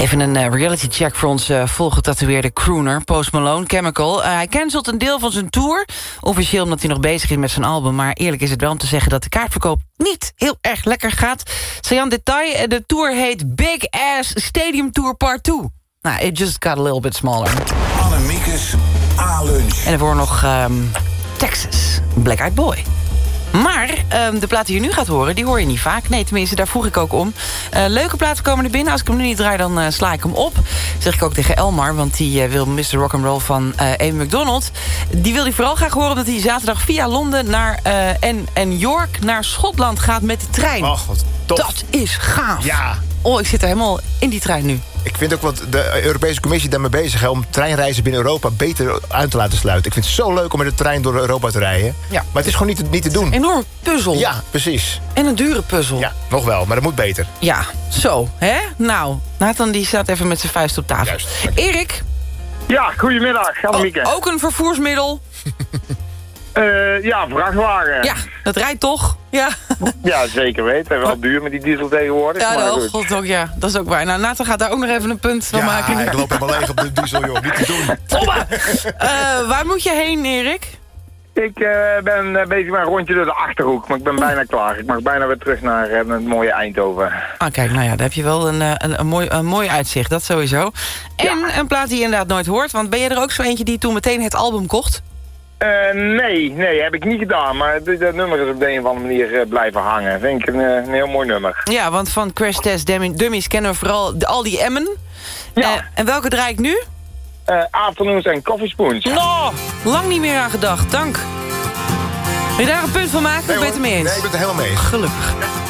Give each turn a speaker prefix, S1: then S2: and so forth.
S1: Even een reality check voor ons volgetatoeëerde crooner, Post Malone, Chemical. Hij cancelt een deel van zijn tour. Officieel omdat hij nog bezig is met zijn album. Maar eerlijk is het wel om te zeggen dat de kaartverkoop niet heel erg lekker gaat. Sajan detail, de tour heet Big Ass Stadium Tour Part 2. Nou, it just got a little bit smaller.
S2: Annemiekes A-lunch.
S1: En ervoor nog Texas, Black Eyed Boy. Maar de plaat die je nu gaat horen, die hoor je niet vaak. Nee, tenminste, daar vroeg ik ook om. Leuke platen komen er binnen. Als ik hem nu niet draai, dan sla ik hem op. Dat zeg ik ook tegen Elmar, want die wil Mr. Rock'n'Roll van Amy McDonald. Die wil hij vooral graag horen, omdat hij zaterdag via Londen naar, en York naar Schotland gaat met de trein.
S3: Oh, wat tof.
S1: Dat is gaaf.
S3: Ja.
S1: Oh, ik zit er helemaal in die trein nu.
S3: Ik vind ook wat de Europese Commissie daarmee bezig is om treinreizen binnen Europa beter uit te laten sluiten. Ik vind het zo leuk om met de trein door Europa te rijden.
S1: Ja.
S3: Maar het is gewoon niet te doen.
S1: Enorme puzzel.
S3: Ja, precies.
S1: En een dure puzzel.
S3: Ja, nog wel, maar dat moet beter.
S1: Ja, zo, hè? Nou, Nathan die staat even met zijn vuist op tafel.
S3: Juist.
S1: Erik?
S4: Ja, goedemiddag, Annemieke.
S1: Ook een vervoersmiddel?
S4: Ja, vrachtwagen.
S1: Ja, dat rijdt toch? Ja,
S4: Ja, zeker weten. Wel duur met die diesel tegenwoordig.
S1: ja
S4: maar
S1: dat,
S4: goed.
S1: God, ook, ja, dat is ook waar. Nou, Nathan gaat daar ook nog even een punt van maken.
S3: ik loop helemaal leeg op de diesel, joh. Niet te doen.
S1: Tomme! Waar moet je heen, Erik?
S4: Ik ben bezig met een rondje door de Achterhoek, maar ik ben bijna klaar. Ik mag bijna weer terug naar het mooie Eindhoven.
S1: Ah, kijk, nou ja, daar heb je wel een mooi uitzicht, dat sowieso. En een plaat die je inderdaad nooit hoort, want ben je er ook zo eentje die toen meteen het album kocht?
S4: Nee, heb ik niet gedaan. Maar dat nummer is op de een of andere manier blijven hangen. Vind ik een heel mooi nummer.
S1: Ja, want van Crash Test Dummies kennen we vooral al die Emmen.
S4: Ja.
S1: En welke draai ik nu?
S4: Afternoons en Coffee Spoons.
S1: No, lang niet meer aan gedacht, dank. Wil je daar een punt van maken? Of ben je het er mee eens?
S3: Nee, ik ben het er helemaal mee eens.
S1: Gelukkig.